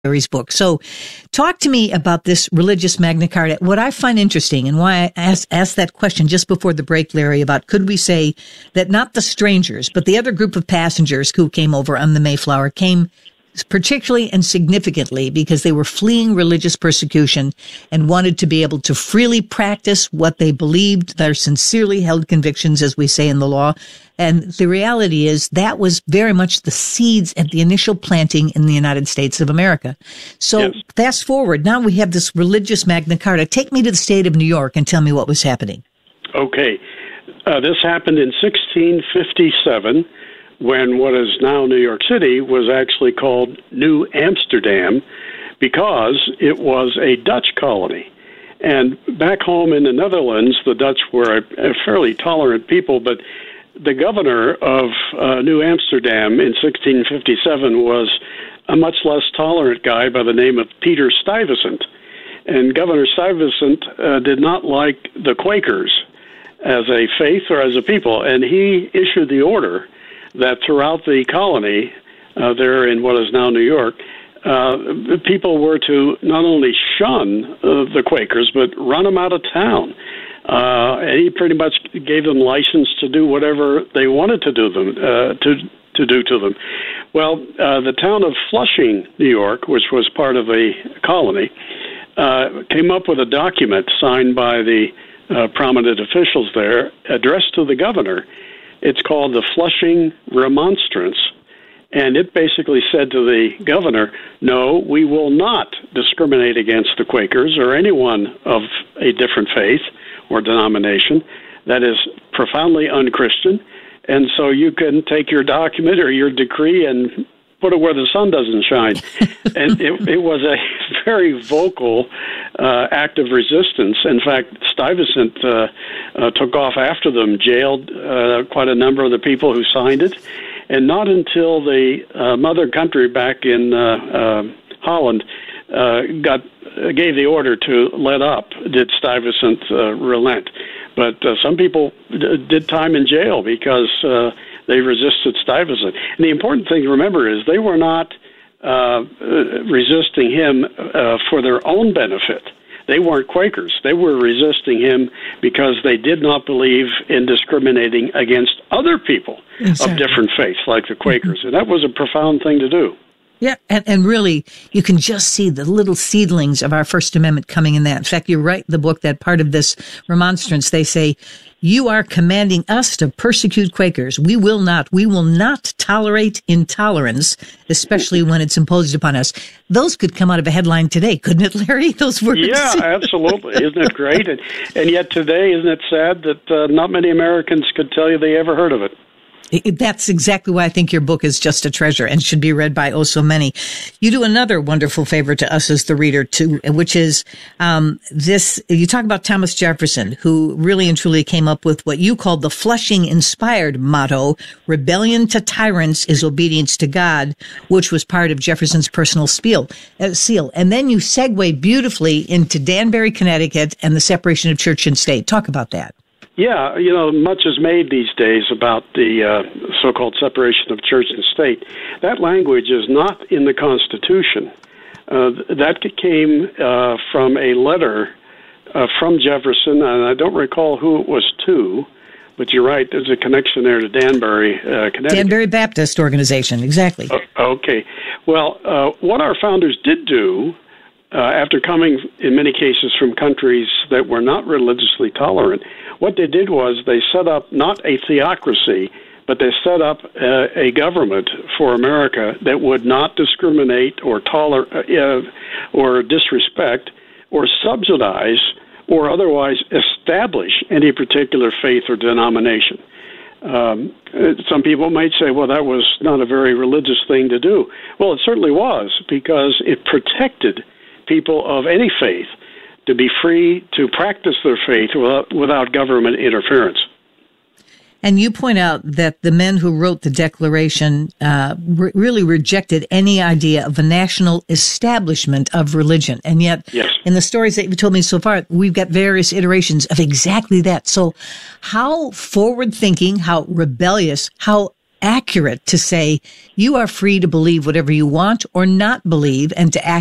Larry's book. So talk to me about this religious Magna Carta. What I find interesting and why I asked that question just before the break, Larry, about could we say that not the strangers, but the other group of passengers who came over on the Mayflower came particularly and significantly because they were fleeing religious persecution and wanted to be able to freely practice what they believed, their sincerely held convictions, as we say in the law. And the reality is that was very much the seeds at the initial planting in the United States of America. So yes. Fast forward, now we have this religious Magna Carta. Take me to the state of New York and tell me what was happening. Okay. This happened in 1657. When what is now New York City was actually called New Amsterdam because it was a Dutch colony. And back home in the Netherlands, the Dutch were a fairly tolerant people, but the governor of New Amsterdam in 1657 was a much less tolerant guy by the name of Peter Stuyvesant. And Governor Stuyvesant did not like the Quakers as a faith or as a people, and he issued the order that throughout the colony, there in what is now New York, people were to not only shun the Quakers, but run them out of town. And he pretty much gave them license to do whatever they wanted to do to them. Well, the town of Flushing, New York, which was part of a colony, came up with a document signed by the prominent officials there, addressed to the governor. It's called the Flushing Remonstrance, and it basically said to the governor, no, we will not discriminate against the Quakers or anyone of a different faith or denomination that is profoundly unchristian, and so you can take your document or your decree and put it where the sun doesn't shine. And it was a very vocal act of resistance. In fact, Stuyvesant took off after them, jailed quite a number of the people who signed it. And not until the mother country back in Holland gave the order to let up did Stuyvesant relent. But some people did time in jail because they resisted Stuyvesant. And the important thing to remember is they were not resisting him for their own benefit. They weren't Quakers. They were resisting him because they did not believe in discriminating against other people of different faiths, like the Quakers. And that was a profound thing to do. Yeah, and really, you can just see the little seedlings of our First Amendment coming in that. In fact, you write in the book that part of this remonstrance, they say, you are commanding us to persecute Quakers. We will not tolerate intolerance, especially when it's imposed upon us. Those could come out of a headline today, couldn't it, Larry? Those words. Yeah, absolutely. Isn't it great? And yet today, isn't it sad that not many Americans could tell you they ever heard of it? That's exactly why I think your book is just a treasure and should be read by oh so many. You do another wonderful favor to us as the reader too, which is this. You talk about Thomas Jefferson, who really and truly came up with what you called the Flushing-inspired motto: "Rebellion to tyrants is obedience to God," which was part of Jefferson's personal seal. And then you segue beautifully into Danbury, Connecticut, and the separation of church and state. Talk about that. Yeah, much is made these days about the so-called separation of church and state. That language is not in the Constitution. That came from a letter from Jefferson, and I don't recall who it was to, but you're right, there's a connection there to Danbury, Connecticut. Danbury Baptist Organization, exactly. Okay. Well, what our founders did do, after coming, in many cases, from countries that were not religiously tolerant, what they did was they set up not a theocracy, but they set up a government for America that would not discriminate or or disrespect or subsidize or otherwise establish any particular faith or denomination. Some people might say, well, that was not a very religious thing to do. Well, it certainly was, because it protected people of any faith to be free to practice their faith without government interference. And you point out that the men who wrote the Declaration really rejected any idea of a national establishment of religion. And yet, yes, in the stories that you've told me so far, we've got various iterations of exactly that. So how forward-thinking, how rebellious, how accurate to say you are free to believe whatever you want or not believe and to act